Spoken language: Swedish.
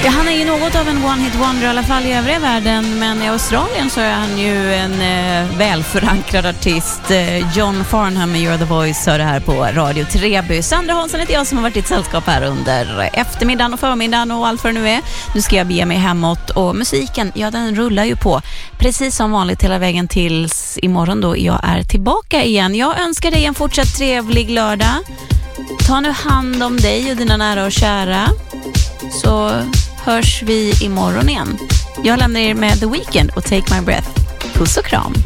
Ja, han är ju något av en one-hit wonder i alla fall i övriga världen, men i Australien så är han ju en välförankrad artist. John Farnham med You're the Voice hör det här på Radio Treby. Sandra Hansson heter jag som har varit i ett sällskap här under eftermiddagen och förmiddagen och allt för nu är. Nu ska jag bege mig hemåt och musiken, ja den rullar ju på precis som vanligt hela vägen tills imorgon då jag är tillbaka igen. Jag önskar dig en fortsatt trevlig lördag. Ta nu hand om dig och dina nära och kära, så hörs vi imorgon igen. Jag lämnar er med The Weeknd och Take My Breath. Puss och kram.